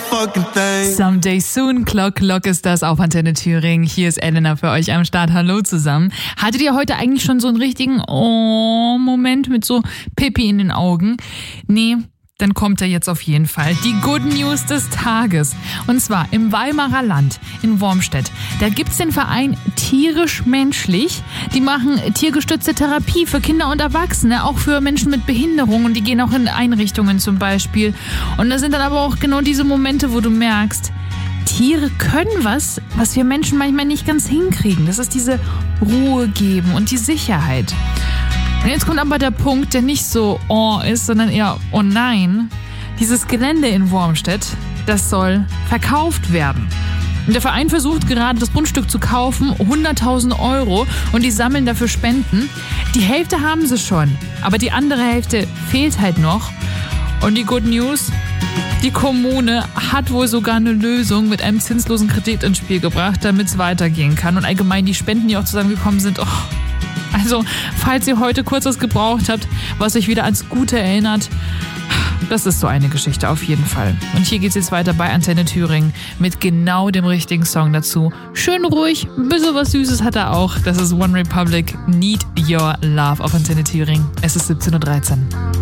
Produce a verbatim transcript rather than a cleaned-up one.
fucking thing. Someday soon, Clock Clock ist das auf Antenne Thüringen. Hier ist Elena für euch am Start. Hallo zusammen. Hattet ihr heute eigentlich schon so einen richtigen Oh-Moment mit so Pipi in den Augen? Nee. Dann kommt er jetzt auf jeden Fall. Die Good News des Tages. Und zwar im Weimarer Land in Wormstedt. Da gibt's den Verein Tierisch-Menschlich. Die machen tiergestützte Therapie für Kinder und Erwachsene, auch für Menschen mit Behinderung. Und die gehen auch in Einrichtungen zum Beispiel. Und das sind dann aber auch genau diese Momente, wo du merkst, Tiere können was, was wir Menschen manchmal nicht ganz hinkriegen. Das ist diese Ruhe geben und die Sicherheit. Und jetzt kommt aber der Punkt, der nicht so oh ist, sondern eher oh nein. Dieses Gelände in Wormstedt, das soll verkauft werden. Und der Verein versucht gerade, das Grundstück zu kaufen, hunderttausend Euro, und die sammeln dafür Spenden. Die Hälfte haben sie schon, aber die andere Hälfte fehlt halt noch. Und die Good News, die Kommune hat wohl sogar eine Lösung mit einem zinslosen Kredit ins Spiel gebracht, damit es weitergehen kann. Und allgemein die Spenden, die auch zusammengekommen sind, oh. Also, falls ihr heute kurz was gebraucht habt, was euch wieder ans Gute erinnert, das ist so eine Geschichte auf jeden Fall. Und hier geht's jetzt weiter bei Antenne Thüringen mit genau dem richtigen Song dazu. Schön ruhig, ein bisschen was Süßes hat er auch. Das ist One Republic, Need Your Love auf Antenne Thüringen. Es ist siebzehn Uhr dreizehn.